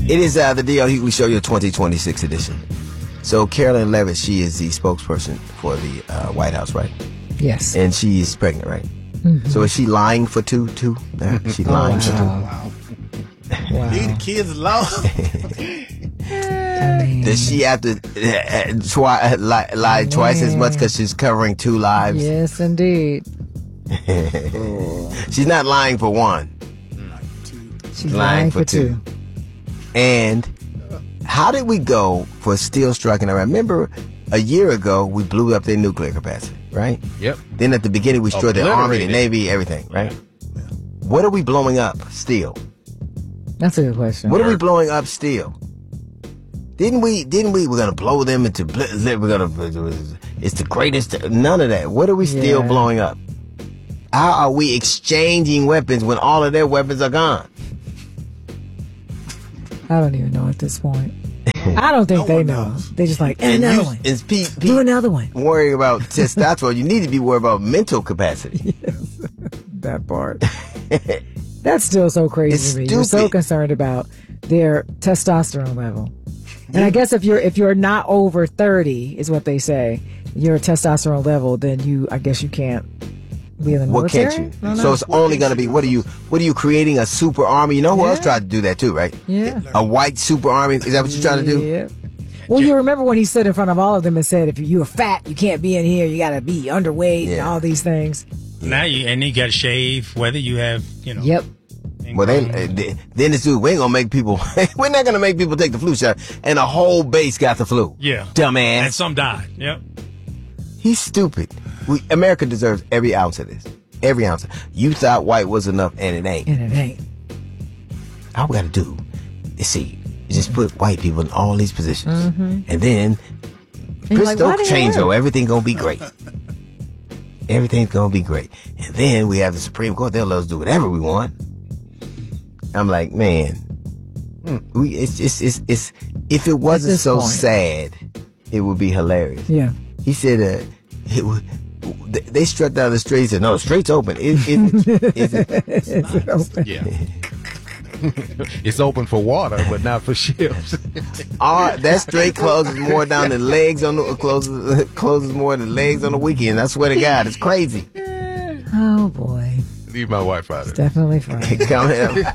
It is the DL Hughley Show, your 2026 edition. So Carolyn Levitt, she is the spokesperson for the White House, right? Yes. And she's pregnant, right? Mm-hmm. So is she lying for two? She lying for two. Wow. These kids lost. Does she have to lie twice as much because she's covering two lives? Yes, indeed. She's not lying for one. She's lying for two. And how did we go for still striking Iran? Remember, a year ago, we blew up their nuclear capacity, right? Yep. Then at the beginning, we destroyed their army, their navy, everything, right? Yeah. What are we blowing up still? That's a good question. What are we blowing up still? Didn't we, we're going to blow them into, it's the greatest, none of that. What are we still blowing up? How are we exchanging weapons when all of their weapons are gone? I don't even know at this point. I don't think they know. They just like, another one. Do another one. Worrying about testosterone, you need to be worried about mental capacity. Yes, that part. That's still so crazy to me. You're so concerned about their testosterone level. And I guess if you're not over 30, is what they say, your testosterone level, then I guess you can't be in the military. What can't you? So it's only going to be, what are you creating a super army? You know who else tried to do that too, right? Yeah. A white super army. Is that what you're trying to do? Yeah. Well, you remember when he stood in front of all of them and said, if you're fat, you can't be in here. You got to be underweight and all these things. Now you got to shave, whether you have, Yep. Well, then it's we ain't gonna make people. We're not gonna make people take the flu shot, and a whole base got the flu. Yeah, dumbass. And some died. Yep. He's stupid. America deserves every ounce of this. Every ounce. You thought white was enough, and it ain't. All we gotta do is just put white people in all these positions, and then don't change. Everything gonna be great. Everything's gonna be great, and then we have the Supreme Court. They'll let us do whatever we want. I'm like, man, it's if it wasn't so sad, it would be hilarious. Yeah. He said, they struck down the street and said, no, the street's open. Is it open? Yeah. It's open for water, but not for ships. That straight closes more down than legs closes more than legs on the weekend. I swear to God, it's crazy. Oh boy. Leave my wife out of it. Definitely fun. Come here.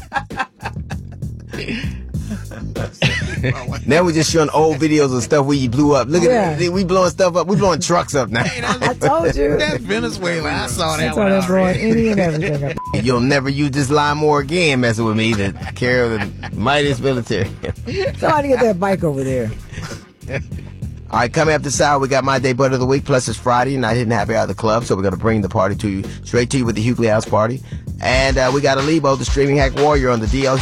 Now we're just showing old videos of stuff we blew up. Look at that. We blowing stuff up. We blowing trucks up now. I told you. That's Venezuela. I saw that one. That's blowing any and everything up. You'll never use this line more again, messing with me, to carry the mightiest military. Somebody get that bike over there. All right, coming up this hour, we got My Day Butt of the Week, plus it's Friday, and I didn't have it out of the club, so we're going to bring the party to you, straight to you with the Hughley House Party. And we got a Lebo, the streaming hack warrior, on the DL